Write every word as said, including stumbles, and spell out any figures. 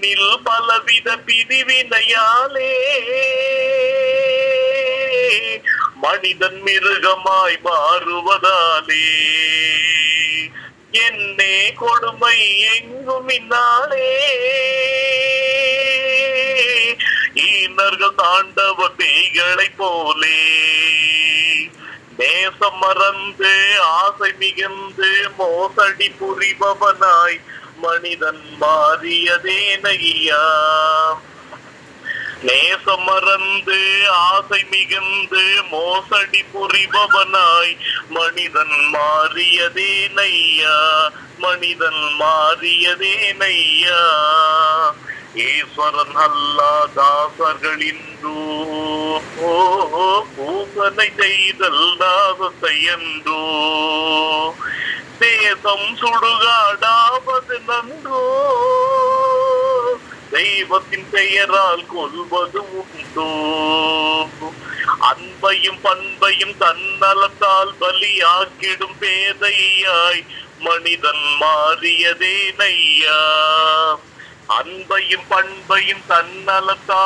மண்ணில் பலவித பிரிவினையாலே மனிதன் மிருகமாய் மாறுவதாலே என்னே கொடுமை எங்கும் இந்நாளே ஈனர்கள் தாண்டவ பேய்களை போலே நேசம் மறந்து ஆசை மிகுந்து மோசடி புரிபவனாய் மனிதன் மாறியதே நையா. நேசம் மறந்து ஆசை மிகுந்து மோசடி புரிபவனாய் மனிதன் மாறியதே நையா. மனிதன் மாறியதே நையா. ஈஸ்வரன் அல்லா தாசர்கள் இன்றோ பூசனை செய்தல் தாசத்தை என்றோ தேசம் சுடுகாடாவது நன்றோ தெய்வத்தின் பெயரால் கொள்வது உண்டோ. அன்பையும் பண்பையும் தன்னலத்தால் பலியாக்கிடும் பேதையாய் மனிதன் மாறியதே நையா. அன்பையும் பண்பையும் தன்னலத்தால்